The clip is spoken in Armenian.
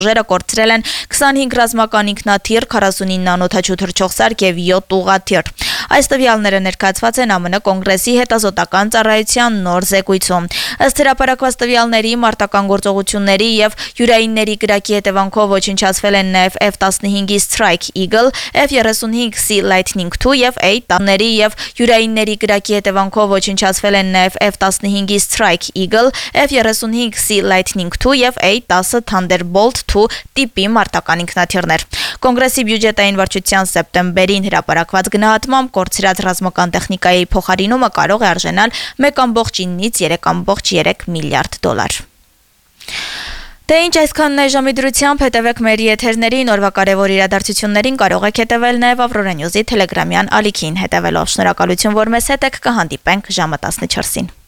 ուժերը կորցրել են 25 ռազմական ինքնաթիռ, 49 անօդաչու թռչող սարք եւ 7 ուղղաթիռ։ Այս տվյալները ներկայացված են ԱՄՆ կոնգրեսի հետազոտական ծառայության նոր զեկույցում։ Ըստ հրապարակված տվյալների, մարտական գործողությունների եւ յուրայինների կրակի հետևանքով ոչնչացվել են նաեւ F-15-ի Strike Eagle, F-35 Sea Lightning II եւ A-10-ների եւ յուրայինների կրակի հետևանքով ոչնչացվել են նաեւ F-15-ի Strike Eagle, F-35 Sea Lightning II եւ A-10 Thunderbolt II տիպի մարտական ինքնաթիռներ։ Կոնգրեսի բյուջետային վարչության սեպտեմբերին հրապարակված գնահատմամբ կորցրած ռազմական տեխնիկայի փոխարինումը կարող է արժանալ 1.9-ից 3.3 միլիարդ դոլար։ Դե ինչ այսքանն այժմի դրությամբ, հետևեք մեր եթերներին, օրվա կարևոր իրադարձություններին կարող եք հետևել նաև Aurora News-ի Telegram-յան ալիքին հետևելով։ Շնորհակալություն, որ մեզ հետ եք, կհանդիպենք ժամը 14-ին։